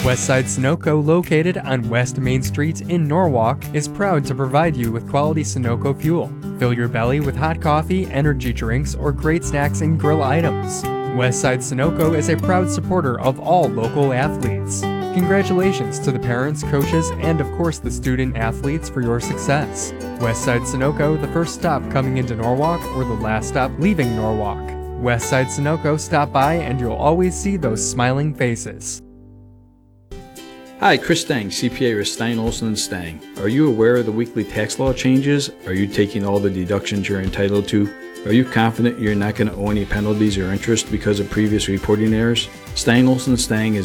Westside Sunoco, located on West Main Street in Norwalk, is proud to provide you with quality Sunoco fuel. Fill your belly with hot coffee, energy drinks, or great snacks and grill items. Westside Sunoco is a proud supporter of all local athletes. Congratulations to the parents, coaches, and of course the student athletes for your success. Westside Sunoco, the first stop coming into Norwalk or the last stop leaving Norwalk. Westside Sunoco, stop by and you'll always see those smiling faces. Hi, Chris Stang, CPA with Stein, Olson & Stang. Are you aware of the weekly tax law changes? Are you taking all the deductions you're entitled to? Are you confident you're not going to owe any penalties or interest because of previous reporting errors? Stein, Olson & Stang is